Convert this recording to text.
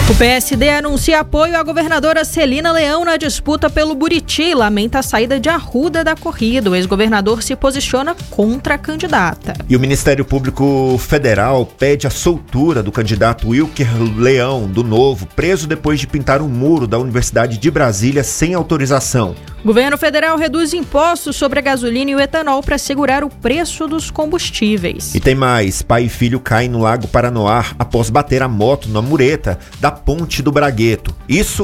O PSD anuncia apoio à governadora Celina Leão na disputa pelo Buriti e lamenta a saída de Arruda da corrida. O ex-governador se posiciona contra a candidata. E o Ministério Público Federal pede a soltura do candidato Wilker Leão, do Novo, preso depois de pintar um muro da Universidade de Brasília sem autorização. O governo federal reduz impostos sobre a gasolina e o etanol para segurar o preço dos combustíveis. E tem mais, pai e filho caem no Lago Paranoá após bater a moto na mureta da Ponte do Bragueto. Isso